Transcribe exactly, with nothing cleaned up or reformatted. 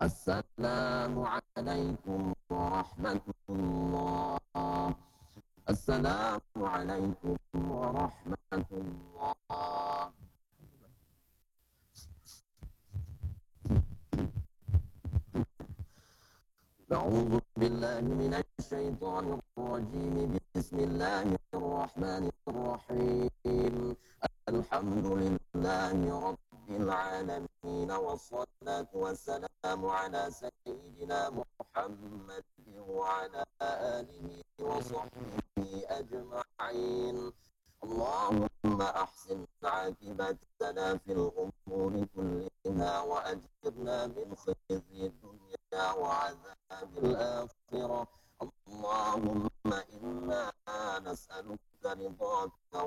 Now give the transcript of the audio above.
السلام عليكم ورحمة الله. السلام عليكم ورحمة الله. أعوذ بالله من الشيطان الرجيم. بسم الله الرحمن الرحيم. الحمد لله رب العالمين، والصلاة والسلام على سيدنا محمد وعلى آله وصحبه أجمعين. اللهم أحسن عاقبتنا في الأمور كلها، وأجرنا من خزي الدنيا وعذاب الآخرة. اللهم إنا نسألك رضاك